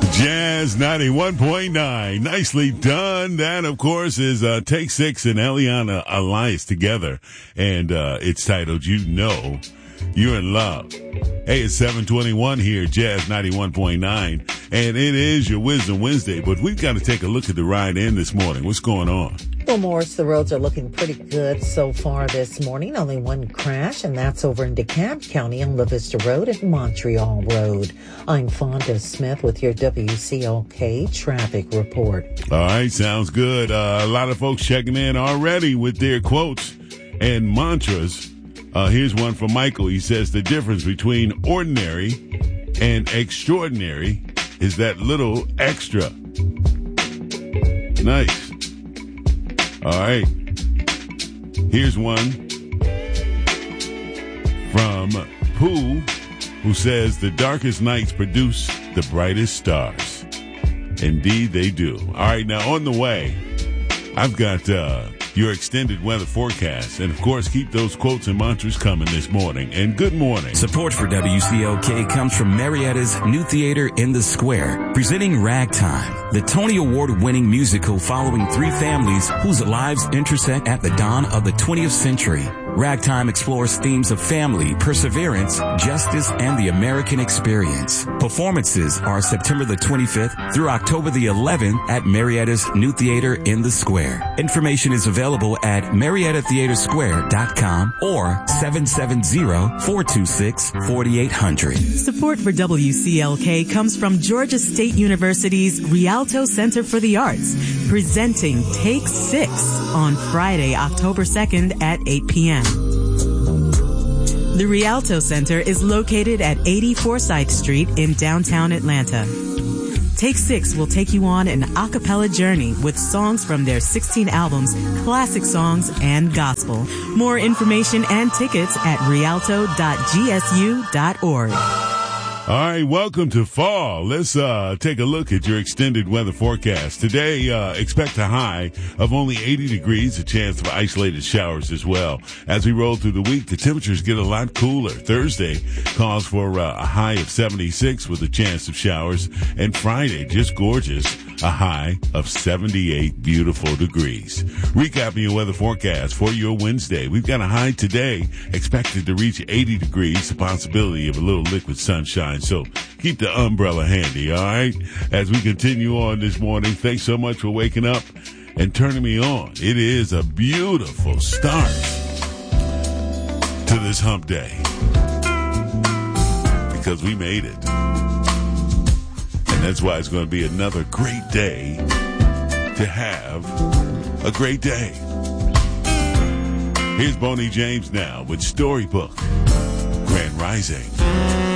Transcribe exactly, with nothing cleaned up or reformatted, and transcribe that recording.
Jazz ninety-one point nine. Nicely done. That, of course, is uh, Take Six and Eliana Elias together. And uh, it's titled, You Know You're in Love. Hey, it's seven twenty-one here, Jazz ninety-one point nine. And it is your Wisdom Wednesday. But we've got to take a look at the ride in this morning. What's going on? Well, Morris, the roads are looking pretty good so far this morning. Only one crash, and that's over in DeKalb County on La Vista Road and Montreal Road. I'm Fonda Smith with your W C L K traffic report. All right, sounds good. Uh, a lot of folks checking in already with their quotes and mantras. Uh, here's one from Michael. He says the difference between ordinary and extraordinary is that little extra. Nice. All right. Here's one from Pooh, who says the darkest nights produce the brightest stars. Indeed, they do. All right. Now, on the way, I've got uh, your extended weather forecast. And, of course, keep those quotes and mantras coming this morning. And good morning. Support for W C L K comes from Marietta's New Theater in the Square, presenting Ragtime, the Tony Award-winning musical following three families whose lives intersect at the dawn of the twentieth century. Ragtime explores themes of family, perseverance, justice, and the American experience. Performances are September the twenty-fifth through October the eleventh at Marietta's New Theater in the Square. Information is available at marietta theater square dot com or seven seven zero, four two six, four eight zero zero. Support for W C L K comes from Georgia State University's Rialto Center for the Arts, presenting Take Six on Friday, October second at eight p.m. The Rialto Center is located at eighty Forsyth Street in downtown Atlanta. Take Six will take you on an a cappella journey with songs from their sixteen albums, classic songs, and gospel. More information and tickets at rialto dot g s u dot org. All right, welcome to fall. Let's uh take a look at your extended weather forecast. Today, uh expect a high of only eighty degrees, a chance of isolated showers as well. As we roll through the week, the temperatures get a lot cooler. Thursday calls for uh, a high of seventy-six with a chance of showers. And Friday, just gorgeous, a high of seventy-eight beautiful degrees. Recapping your weather forecast for your Wednesday. We've got a high today expected to reach eighty degrees, the possibility of a little liquid sunshine. So keep the umbrella handy, all right? As we continue on this morning, thanks so much for waking up and turning me on. It is a beautiful start to this hump day because we made it. And that's why it's going to be another great day to have a great day. Here's Bonnie James now with Storybook, Grand Rising.